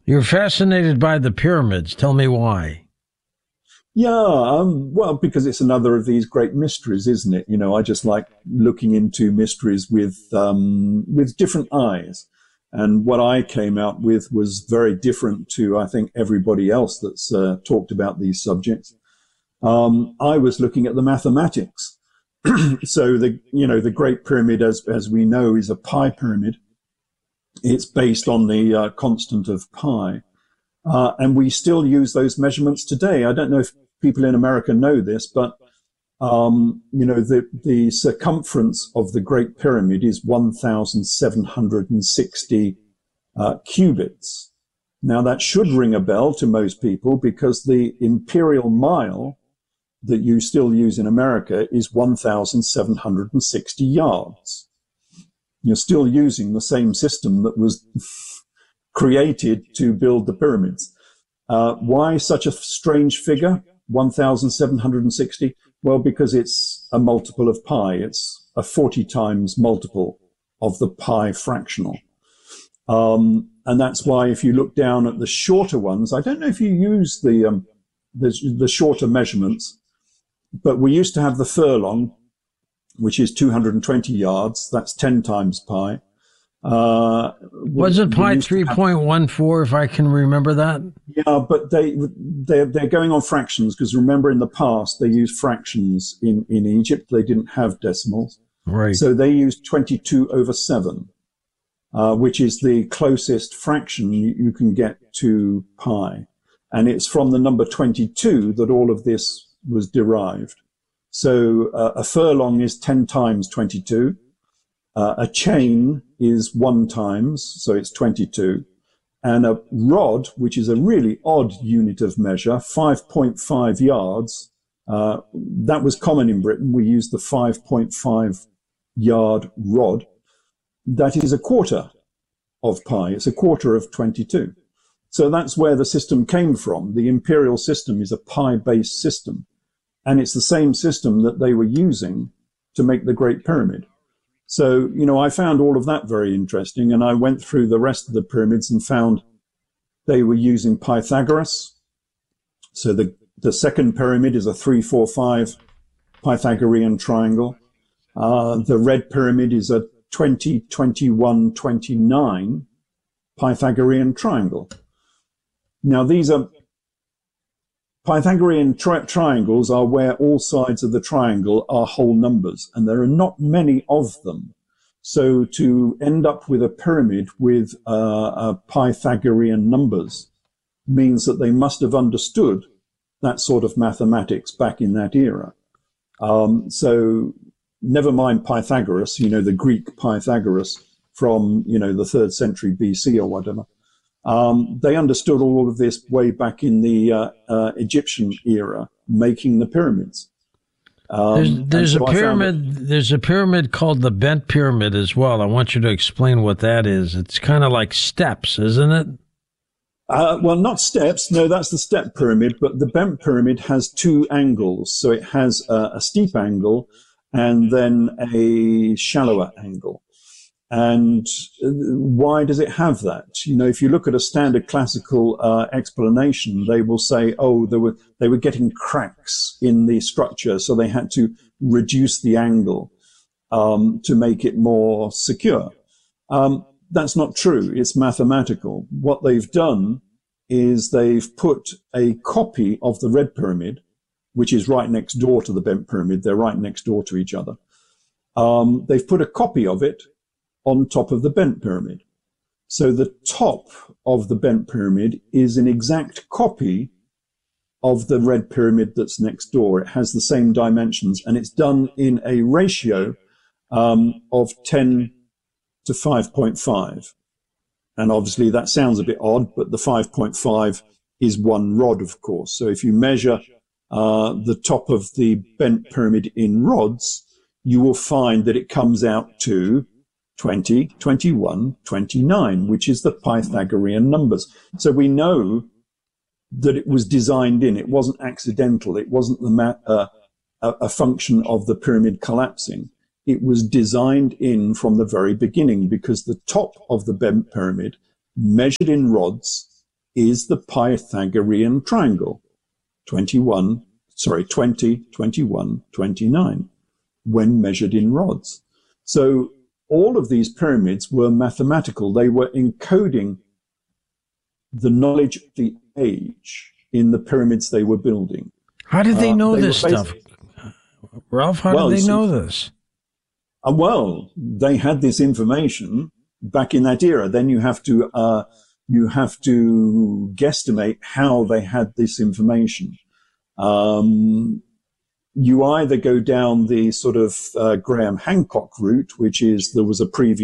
You're fascinated by the pyramids. Tell me why. Yeah, well, because it's another of these great mysteries, isn't it? I just like looking into mysteries with different eyes. And what I came out with was very different to, I think, everybody else that's talked about these subjects. I was looking at the mathematics. So the Great Pyramid, as we know, is a pi pyramid. It's based on the constant of pi. And we still use those measurements today. I don't know if people in America know this, but, the circumference of the Great Pyramid is 1,760 cubits. Now, that should ring a bell to most people because the imperial mile that you still use in America is 1,760 yards. You're still using the same system that was created to build the pyramids. Why such a strange figure, 1,760? Well, because it's a multiple of pi. It's a 40 times multiple of the pi fractional. And that's why if you look down at the shorter ones, I don't know if you use the shorter measurements, but we used to have the furlong, which is 220 yards. That's 10 times pi. Wasn't pi 3.14, if I can remember that? Yeah, but they're going on fractions because remember in the past they used fractions in Egypt. They didn't have decimals. Right. So they used 22/7, which is the closest fraction you can get to pi. And it's from the number 22 that all of this was derived. So a furlong is 10 times 22. A chain is 1 times, so it's 22. And a rod, which is a really odd unit of measure, 5.5 yards, that was common in Britain. We used the 5.5 yard rod. That is a quarter of pi. It's a quarter of 22. So that's where the system came from. The imperial system is a pi-based system. And it's the same system that they were using to make the Great Pyramid. So, I found all of that very interesting. And I went through the rest of the pyramids and found they were using Pythagoras. So the second pyramid is a 3-4-5 Pythagorean triangle. The red pyramid is a 20-21-29 Pythagorean triangle. Now, these are Pythagorean triangles are where all sides of the triangle are whole numbers, and there are not many of them. So to end up with a pyramid with Pythagorean numbers means that they must have understood that sort of mathematics back in that era. So never mind Pythagoras, the Greek Pythagoras from, the 3rd century BC or whatever. They understood all of this way back in the Egyptian era, making the pyramids. There's a pyramid called the Bent Pyramid as well. I want you to explain what that is. It's kind of like steps, isn't it? Well, not steps. No, that's the step pyramid. But the Bent Pyramid has 2 angles. So it has a steep angle and then a shallower angle. And why does it have that? If you look at a standard classical explanation, they will say, they were getting cracks in the structure, so they had to reduce the angle to make it more secure. That's not true. It's mathematical. What they've done is they've put a copy of the Red Pyramid, which is right next door to the Bent Pyramid. They're right next door to each other. They've put a copy of it on top of the Bent Pyramid. So the top of the Bent Pyramid is an exact copy of the Red Pyramid that's next door. It has the same dimensions, and it's done in a ratio of 10 to 5.5. And obviously that sounds a bit odd, but the 5.5 is 1 rod, of course. So if you measure the top of the Bent Pyramid in rods, you will find that it comes out to 20, 21, 29, which is the Pythagorean numbers. So we know that it was designed in. It wasn't accidental. It wasn't a function of the pyramid collapsing. It was designed in from the very beginning because the top of the Bent Pyramid, measured in rods, is the Pythagorean triangle, 20, 21, 29, when measured in rods. So all of these pyramids were mathematical. They were encoding the knowledge of the age in the pyramids they were building. How did they know this stuff? Ralph, how did they know this? Well, they had this information back in that era. Then you have to guesstimate how they had this information. You either go down the sort of Graham Hancock route, which is there was a previous